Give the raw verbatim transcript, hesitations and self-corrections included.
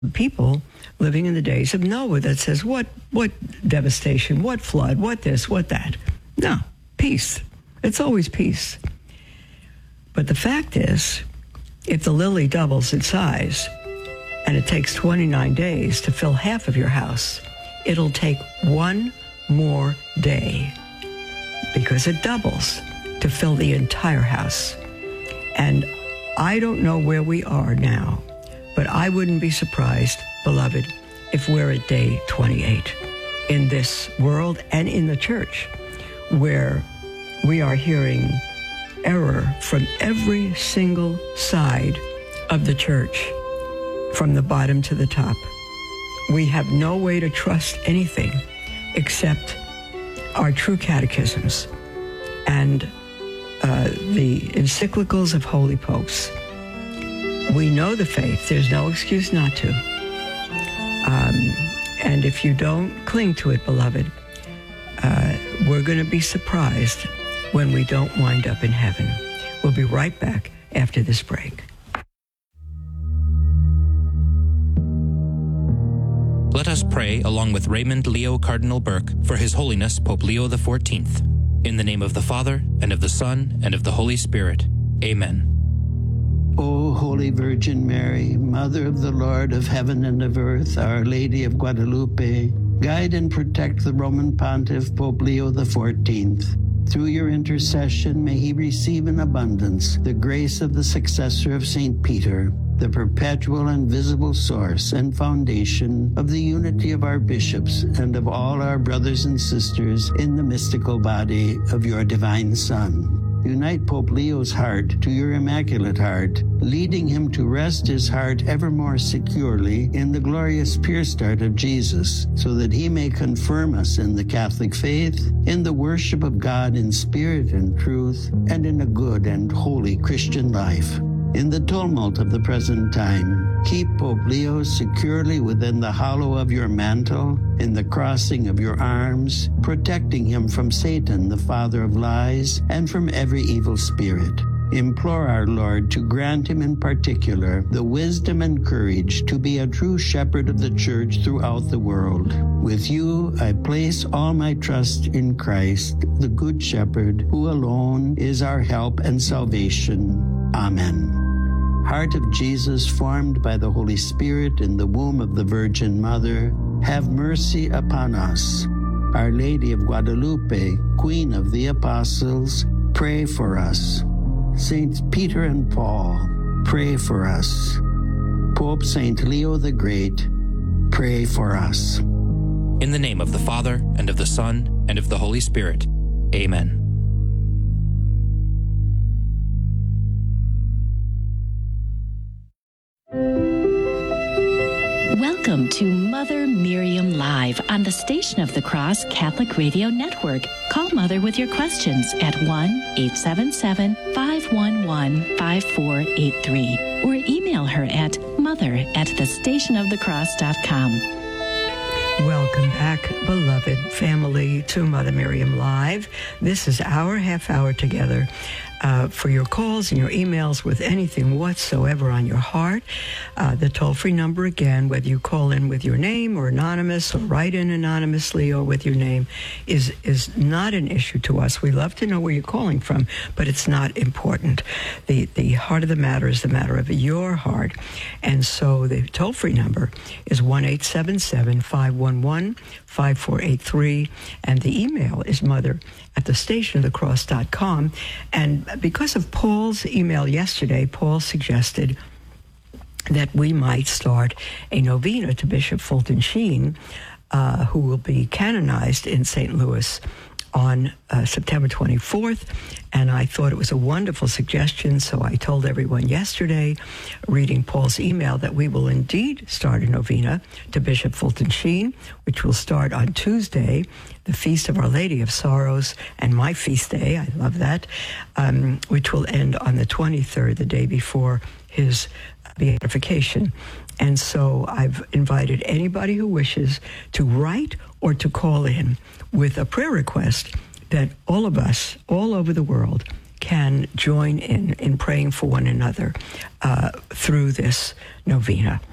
people living in the days of Noah that says, what, what devastation, what flood, what this, what that. No, peace. It's always peace. But the fact is, if the lily doubles in size and it takes twenty-nine days to fill half of your house, it'll take one more day because it doubles to fill the entire house. And I don't know where we are now, but I wouldn't be surprised, beloved, if we're at day twenty-eight in this world and in the church, where we are hearing error from every single side of the church, from the bottom to the top. We have no way to trust anything except our true catechisms and uh, the encyclicals of holy popes. We know the faith. There's no excuse not to. Um, and if you don't cling to it, beloved, uh, we're going to be surprised when we don't wind up in heaven. We'll be right back after this break. Let us pray along with Raymond Leo Cardinal Burke for His Holiness Pope Leo the fourteenth. In the name of the Father, and of the Son, and of the Holy Spirit. Amen. O Holy Virgin Mary, Mother of the Lord of heaven and of earth, Our Lady of Guadalupe, guide and protect the Roman Pontiff Pope Leo the fourteenth. Through your intercession, may he receive in abundance the grace of the successor of Saint Peter, the perpetual and visible source and foundation of the unity of our bishops and of all our brothers and sisters in the mystical body of your divine Son. Unite Pope Leo's heart to your Immaculate Heart, leading him to rest his heart ever more securely in the glorious pure start of Jesus, so that he may confirm us in the Catholic faith, in the worship of God in spirit and truth, and in a good and holy Christian life. In the tumult of the present time, keep Pope Leo securely within the hollow of your mantle, in the crossing of your arms, protecting him from Satan, the father of lies, and from every evil spirit. Implore our Lord to grant him in particular the wisdom and courage to be a true shepherd of the church throughout the world. With you, I place all my trust in Christ, the Good Shepherd, who alone is our help and salvation. Amen. Heart of Jesus, formed by the Holy Spirit in the womb of the Virgin Mother, have mercy upon us. Our Lady of Guadalupe, Queen of the Apostles, pray for us. Saints Peter and Paul, pray for us. Pope Saint Leo the Great, pray for us. In the name of the Father, and of the Son, and of the Holy Spirit. Amen. Welcome to Mother Miriam Live on the Station of the Cross Catholic Radio Network. Call Mother with your questions at one eight seven seven, five one one, five four eight three or email her at mother at the station of the cross dot com. Welcome back, beloved family, to Mother Miriam Live. This is our half hour together uh, for your calls and your emails with anything whatsoever on your heart. Uh, the toll-free number, again, whether you call in with your name or anonymous or write in anonymously or with your name, is, is not an issue to us. We love to know where you're calling from, but it's not important. The, the heart of the matter is the matter of your heart. And so the toll-free number is one eight seven seven, five one one, five four eight three, and the email is mother at the station of the cross dot com. And because of Paul's email yesterday, Paul suggested that we might start a novena to Bishop Fulton Sheen, uh, who will be canonized in Saint Louis on uh, September twenty-fourth, and I thought it was a wonderful suggestion, so I told everyone yesterday, reading Paul's email, that we will indeed start a novena to Bishop Fulton Sheen, which will start on Tuesday, the Feast of Our Lady of Sorrows, and my feast day, I love that, um, which will end on the twenty-third, the day before his beatification. And so I've invited anybody who wishes to write or to call in with a prayer request that all of us, all over the world, can join in in praying for one another uh, through this novena.